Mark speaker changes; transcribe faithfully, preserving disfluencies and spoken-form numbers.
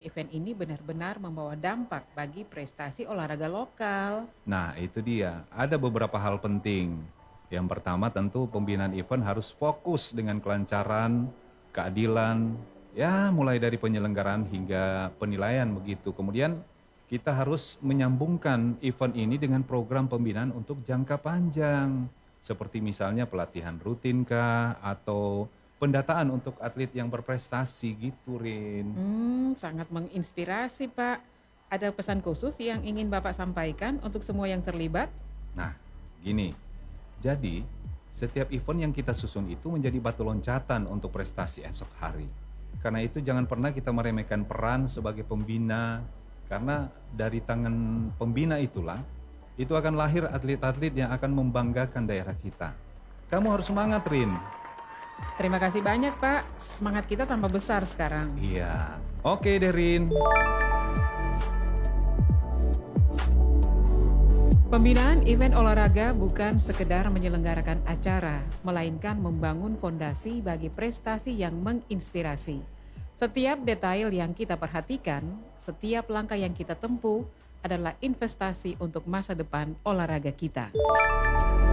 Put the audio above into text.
Speaker 1: event ini benar-benar membawa dampak bagi prestasi olahraga lokal?
Speaker 2: Nah, itu dia. Ada beberapa hal penting. Yang pertama tentu pembinaan event harus fokus dengan kelancaran, keadilan, ya mulai dari penyelenggaraan hingga penilaian begitu. Kemudian kita harus menyambungkan event ini dengan program pembinaan untuk jangka panjang. Seperti misalnya pelatihan rutin kah atau pendataan untuk atlet yang berprestasi gitu, Rin.
Speaker 1: Hmm, sangat menginspirasi, Pak. Ada pesan khusus yang ingin Bapak sampaikan untuk semua yang terlibat?
Speaker 2: Nah, gini. Jadi, setiap event yang kita susun itu menjadi batu loncatan untuk prestasi esok hari. Karena itu jangan pernah kita meremehkan peran sebagai pembina, karena dari tangan pembina itulah, itu akan lahir atlet-atlet yang akan membanggakan daerah kita. Kamu harus semangat, Rin.
Speaker 1: Terima kasih banyak, Pak. Semangat kita tambah besar sekarang.
Speaker 2: Iya. Oke, Derin.
Speaker 1: Pembinaan event olahraga bukan sekedar menyelenggarakan acara, melainkan membangun fondasi bagi prestasi yang menginspirasi. Setiap detail yang kita perhatikan, setiap langkah yang kita tempuh adalah investasi untuk masa depan olahraga kita.